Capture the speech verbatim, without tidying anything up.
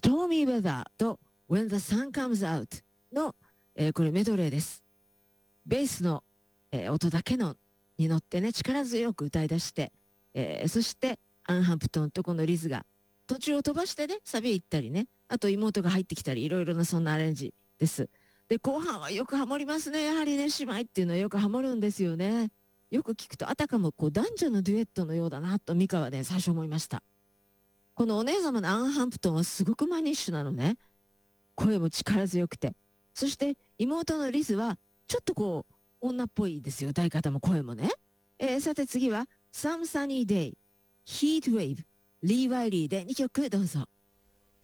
Stormy Weather と When the Sun Comes Out の、えーこれメドレーです。ベースの、えー音だけのに乗ってね、力強く歌い出して、えーそしてアンハンプトンとこのリズが途中を飛ばしてね、サビ行ったりね、あと妹が入ってきたり、いろいろなそんなアレンジです。で、後半はよくハモりますね。やはりね、姉妹っていうのはよくハモるんですよね。よく聞くと、あたかもこう男女のデュエットのようだなとミカはね、最初思いました。このお姉様のアンハンプトンはすごくマニッシュなのね。声も力強くて。そして妹のリズはちょっとこう女っぽいですよ。歌い方も声もね。えーさて次は Some Sunny Day, Heat Wave, リー・ワイリーでにきょくどうぞ。